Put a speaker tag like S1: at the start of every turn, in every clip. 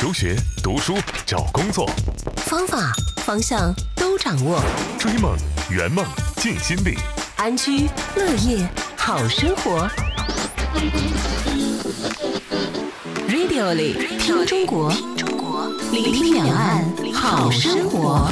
S1: 求学、读书、找工作，
S2: 方法、方向都掌握。
S1: 追梦、圆梦、尽心力，
S2: 安居乐业好生活。Radio 里听中国，聆听两岸好生活。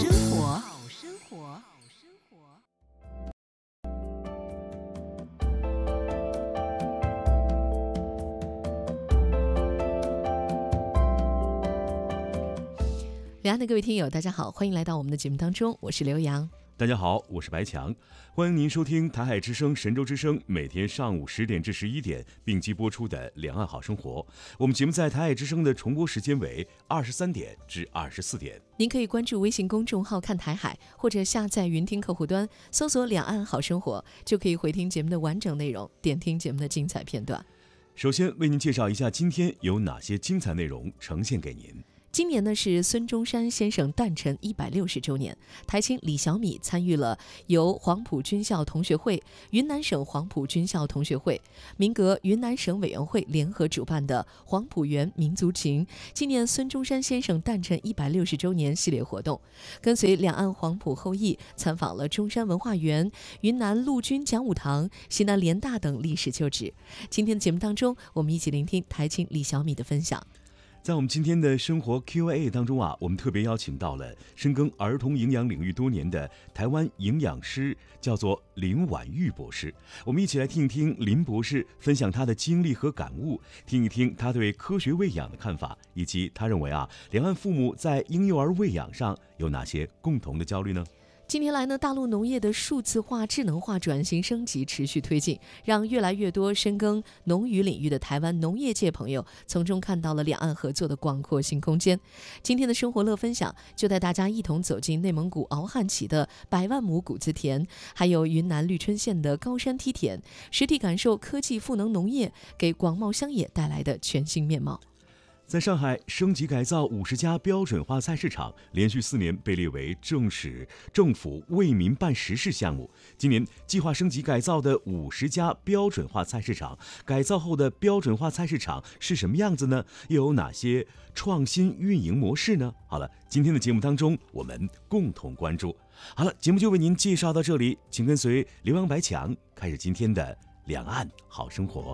S2: 两岸的各位听友，大家好，欢迎来到我们的节目当中，我是刘洋。
S3: 大家好，我是白强，欢迎您收听台海之声、神州之声每天上午10点至11点并机播出的《两岸好生活》。我们节目在台海之声的重播时间为23点至24点。
S2: 您可以关注微信公众号看台海，或者下载云听客户端，搜索“两岸好生活”，就可以回听节目的完整内容，点听节目的精彩片段。
S3: 首先为您介绍一下今天有哪些精彩内容呈现给您。
S2: 今年呢是孙中山先生诞辰160周年，台青李小米参与了由黄埔军校同学会、云南省黄埔军校同学会、民革云南省委员会联合主办的黄埔园民族情纪念孙中山先生诞辰160周年系列活动，跟随两岸黄埔后裔参访了中山文化园、云南陆军讲武堂、西南联大等历史旧址。今天的节目当中，我们一起聆听台青李小米的分享。
S3: 在我们今天的生活 Q&A 当中我们特别邀请到了深耕儿童营养领域多年的台湾营养师，叫做林婉玉博士。我们一起来听一听林博士分享他的经历和感悟，听一听他对科学喂养的看法，以及他认为两岸父母在婴幼儿喂养上有哪些共同的焦虑呢？
S2: 近年来呢，大陆农业的数字化、智能化转型升级持续推进，让越来越多深耕农渔领域的台湾农业界朋友从中看到了两岸合作的广阔新空间。今天的生活乐分享就带大家一同走进内蒙古敖汉旗的100万亩谷子田，还有云南绿春县的高山梯田，实地感受科技赋能农业给广袤乡野带来的全新面貌。
S3: 在上海升级改造50家标准化菜市场，连续4年被列为政府为民办实事项目。今年计划升级改造的50家标准化菜市场，改造后的标准化菜市场是什么样子呢？又有哪些创新运营模式呢？好了，今天的节目当中，我们共同关注。好了，节目就为您介绍到这里，请跟随刘洋白强开始今天的两岸好生活。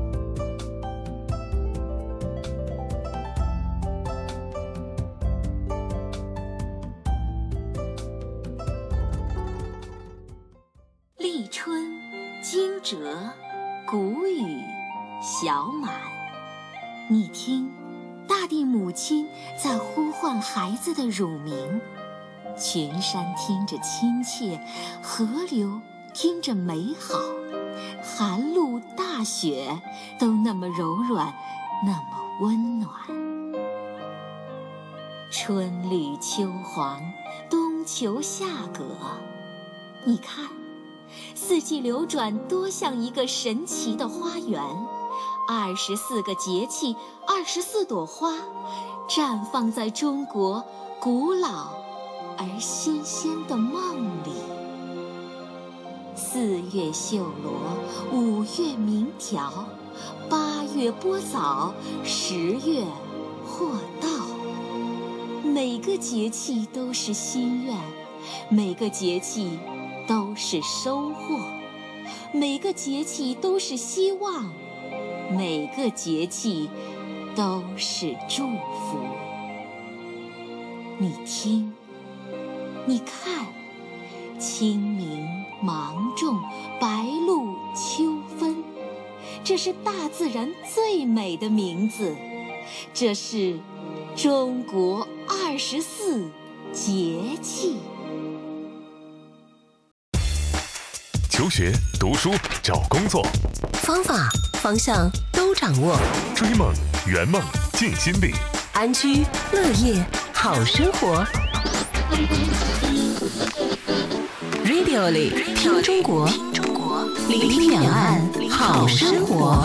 S4: 立春惊蛰，谷雨小满。你听，大地母亲在呼唤孩子的乳名，群山听着亲切，河流听着美好，寒露大雪都那么柔软，那么温暖。春绿秋黄，冬秋夏葛，你看，四季流转多像一个神奇的花园，24个节气，24朵花，绽放在中国古老而新鲜的梦里。4月绣罗，5月鸣条，8月播枣，10月获稻。每个节气都是心愿，每个节气都是收获，每个节气都是希望，每个节气都是祝福。你听，你看，清明、芒种、白露、秋分，这是大自然最美的名字，这是中国24节气。
S1: 求学、读书、找工作，
S2: 方法、方向都掌握。
S1: 追梦、圆梦、尽心力，
S2: 安居乐业好生活。Radio 里听中国，聆听两岸好生活。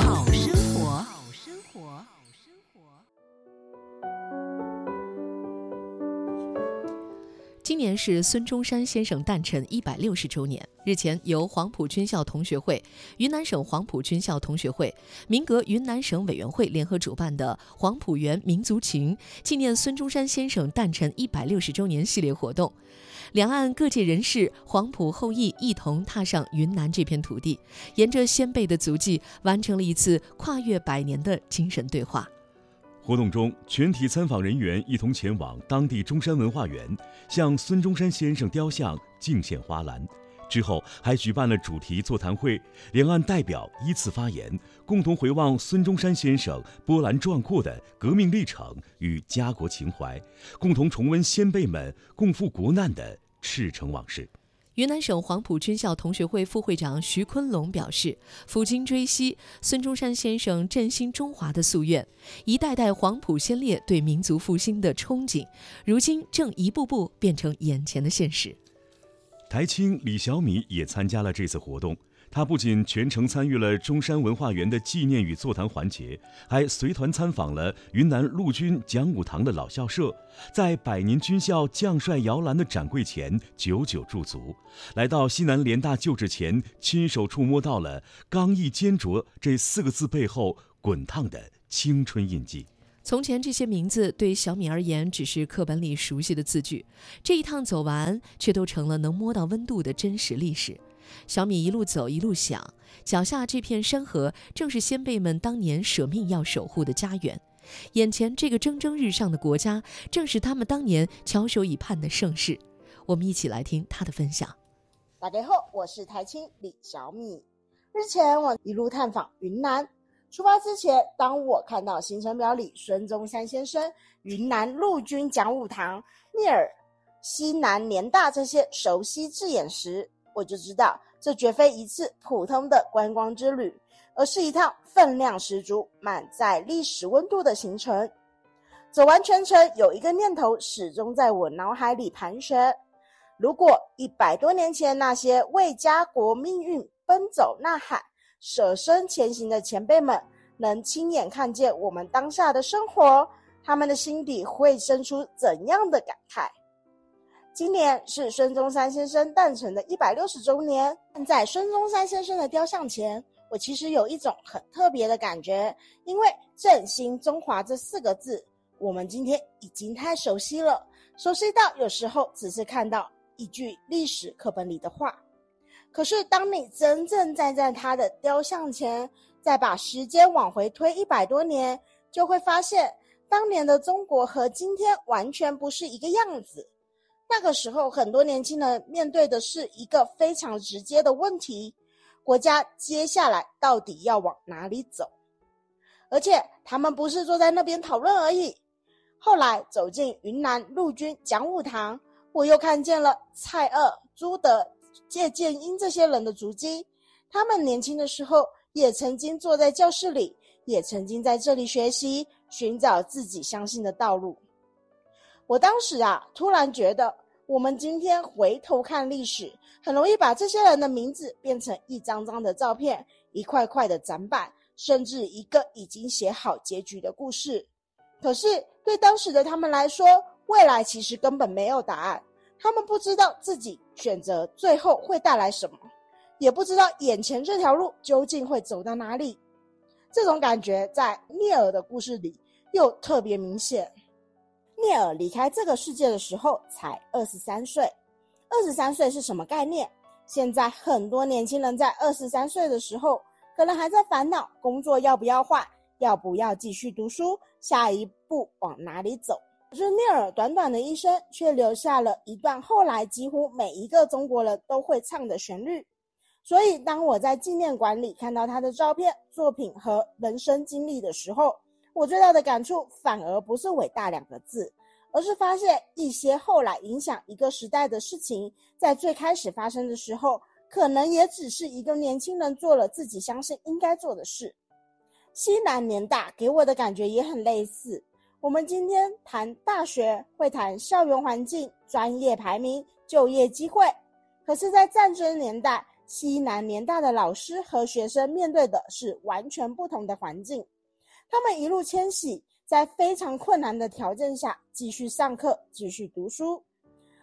S2: 今年是孙中山先生诞辰160周年。日前，由黄埔军校同学会、云南省黄埔军校同学会、民革云南省委员会联合主办的黄埔园民族情纪念孙中山先生诞辰160周年系列活动，两岸各界人士、黄埔后裔一同踏上云南这片土地，沿着先辈的足迹，完成了一次跨越100年的精神对话。
S3: 活动中，全体参访人员一同前往当地中山文化园，向孙中山先生雕像敬献花篮。之后还举办了主题座谈会，两岸代表依次发言，共同回望孙中山先生波澜壮阔的革命历程与家国情怀，共同重温先辈们共赴国难的赤诚往事。
S2: 云南省黄埔军校同学会副会长徐昆龙表示，抚今追昔，孙中山先生振兴中华的夙愿，一代代黄埔先烈对民族复兴的憧憬，如今正一步步变成眼前的现实。
S3: 台青李小米也参加了这次活动，他不仅全程参与了中山文化园的纪念与座谈环节，还随团参访了云南陆军讲武堂的老校舍，在100年军校将帅摇篮的展柜前久久驻足，来到西南联大旧址前，亲手触摸到了刚毅坚卓这4个字背后滚烫的青春印记。
S2: 从前这些名字对小米而言只是课本里熟悉的字句，这一趟走完，却都成了能摸到温度的真实历史。小米一路走一路想，脚下这片山河正是先辈们当年舍命要守护的家园，眼前这个蒸蒸日上的国家，正是他们当年翘首以盼的盛世。我们一起来听他的分享。
S5: 大家好，我是台青李小米。日前我一路探访云南，出发之前，当我看到行程表里孙中山先生、云南陆军讲武堂、聂耳、西南联大这些熟悉字眼时，我就知道这绝非一次普通的观光之旅，而是一趟分量十足、满载历史温度的行程。走完全程，有一个念头始终在我脑海里盘旋：如果100多年前那些为家国命运奔走呐喊、舍身前行的前辈们能亲眼看见我们当下的生活，他们的心底会生出怎样的感慨？今年是孙中山先生诞辰的160周年，站在孙中山先生的雕像前，我其实有一种很特别的感觉，因为振兴中华这4个字，我们今天已经太熟悉了，熟悉到有时候只是看到一句历史课本里的话。可是当你真正站在他的雕像前，再把时间往回推100多年，就会发现当年的中国和今天完全不是一个样子。那个时候很多年轻人面对的是一个非常直接的问题：国家接下来到底要往哪里走？而且他们不是坐在那边讨论而已。后来走进云南陆军讲武堂，我又看见了蔡锷、朱德、叶剑英这些人的足迹。他们年轻的时候也曾经坐在教室里，也曾经在这里学习，寻找自己相信的道路。我当时突然觉得，我们今天回头看历史，很容易把这些人的名字变成一张张的照片，一块块的展板，甚至一个已经写好结局的故事。可是对当时的他们来说，未来其实根本没有答案。他们不知道自己选择最后会带来什么，也不知道眼前这条路究竟会走到哪里。这种感觉在聂耳的故事里又特别明显。聂耳离开这个世界的时候才23岁。23岁是什么概念？现在很多年轻人在23岁的时候，可能还在烦恼工作要不要换，要不要继续读书，下一步往哪里走。可是聂耳短短的一生却留下了一段后来几乎每一个中国人都会唱的旋律。所以当我在纪念馆里看到他的照片、作品和人生经历的时候，我最大的感触反而不是伟大2个字，而是发现一些后来影响一个时代的事情，在最开始发生的时候，可能也只是一个年轻人做了自己相信应该做的事。西南联大给我的感觉也很类似。我们今天谈大学，会谈校园环境、专业排名、就业机会，可是在战争年代，西南联大的老师和学生面对的是完全不同的环境。他们一路迁徙，在非常困难的条件下继续上课，继续读书。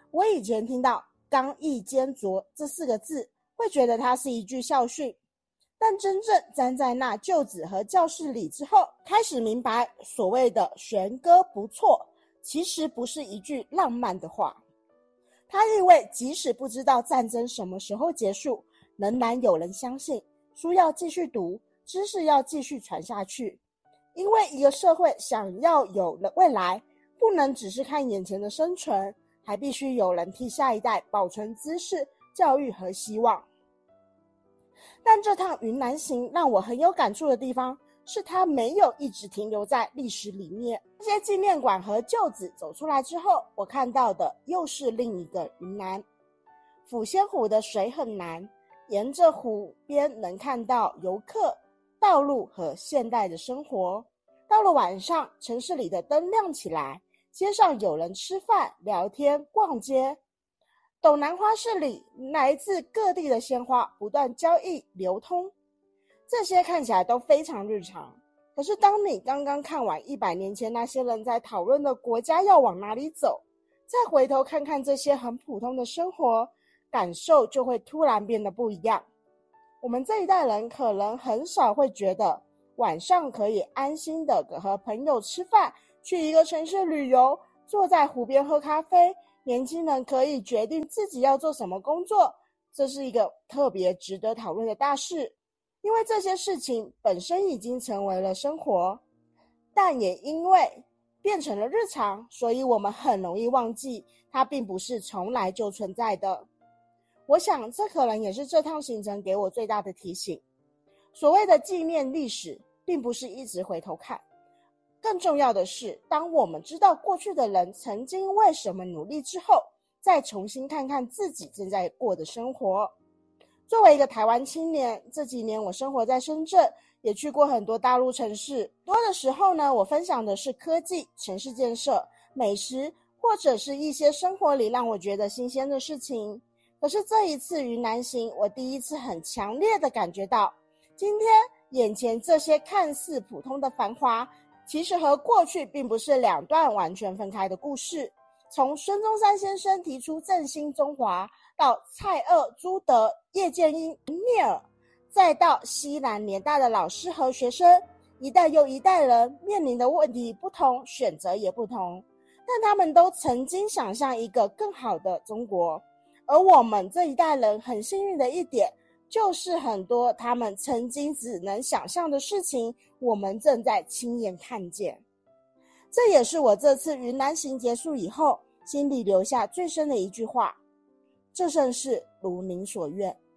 S5: 我以前听到刚毅坚卓这4个字，会觉得它是一句校训，但真正站在那臼子和教室里之后，开始明白所谓的弦歌不错，其实不是一句浪漫的话。它意味即使不知道战争什么时候结束，仍然有人相信书要继续读，知识要继续传下去。因为一个社会想要有未来，不能只是看眼前的生存，还必须有人替下一代保存知识、教育和希望。但这趟云南行让我很有感触的地方，是它没有一直停留在历史里面。这些纪念馆和臼子走出来之后，我看到的又是另一个云南。抚仙湖的水很蓝，沿着湖边能看到游客、道路和现代的生活。到了晚上，城市里的灯亮起来，街上有人吃饭、聊天、逛街。斗南花市里，来自各地的鲜花不断交易流通，这些看起来都非常日常。可是当你刚刚看完100年前那些人在讨论的国家要往哪里走，再回头看看这些很普通的生活，感受就会突然变得不一样。我们这一代人可能很少会觉得晚上可以安心的和朋友吃饭，去一个城市旅游，坐在湖边喝咖啡，年轻人可以决定自己要做什么工作，这是一个特别值得讨论的大事。因为这些事情本身已经成为了生活，但也因为变成了日常，所以我们很容易忘记它并不是从来就存在的。我想这可能也是这趟行程给我最大的提醒。所谓的纪念历史，并不是一直回头看，更重要的是，当我们知道过去的人曾经为什么努力之后，再重新看看自己正在过的生活。作为一个台湾青年，这几年我生活在深圳，也去过很多大陆城市。多的时候呢，我分享的是科技、城市建设、美食，或者是一些生活里让我觉得新鲜的事情。可是这一次云南行，我第一次很强烈的感觉到，今天眼前这些看似普通的繁华，其实和过去并不是两段完全分开的故事。从孙中山先生提出振兴中华，到蔡锷、朱德、叶剑英、聂耳，再到西南联大的老师和学生，一代又一代人面临的问题不同，选择也不同，但他们都曾经想象一个更好的中国。而我们这一代人很幸运的一点，就是很多他们曾经只能想象的事情，我们正在亲眼看见。这也是我这次云南行结束以后，心里留下最深的一句话：这正是如您所愿。